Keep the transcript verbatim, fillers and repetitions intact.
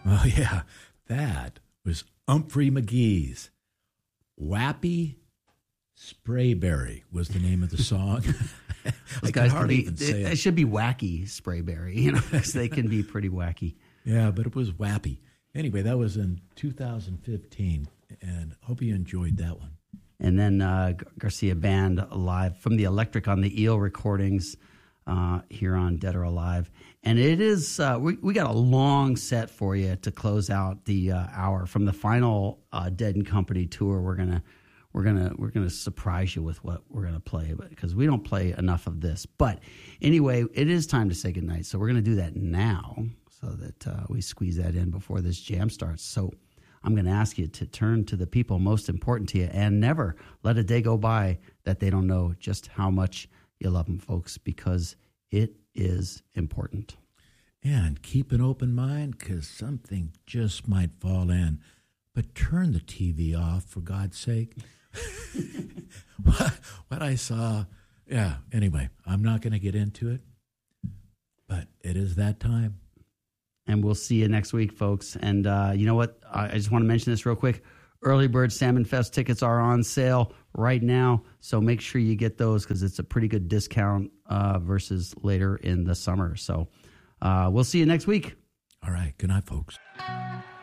Oh, yeah. That was Humphrey McGee's Wappy Sprayberry was the name of the song. Those I guys can hardly be, even it, say it it. should be Wacky Sprayberry, you know, because they can be pretty wacky. Yeah, but it was Wappy. Anyway, that was in two thousand fifteen, and hope you enjoyed that one. And then uh, Garcia Band live from the Electric on the Eel recordings uh, here on Dead or Alive. And it is, uh, we, we got a long set for you to close out the uh, hour from the final uh, Dead and Company tour. We're going to We're gonna we're gonna surprise you with what we're gonna play, but because we don't play enough of this. But anyway, it is time to say goodnight, so we're gonna do that now, so that uh, we squeeze that in before this jam starts. So I'm gonna ask you to turn to the people most important to you, and never let a day go by that they don't know just how much you love them, folks, because it is important. And keep an open mind, because something just might fall in. But turn the T V off, for God's sake. what, what I saw, yeah, anyway, I'm not going to get into it, but it is that time. And we'll see you next week, folks. And uh, you know what? I, I just want to mention this real quick. Early Bird Salmon Fest tickets are on sale right now, so make sure you get those because it's a pretty good discount uh, versus later in the summer. So uh, we'll see you next week. All right. Good night, folks.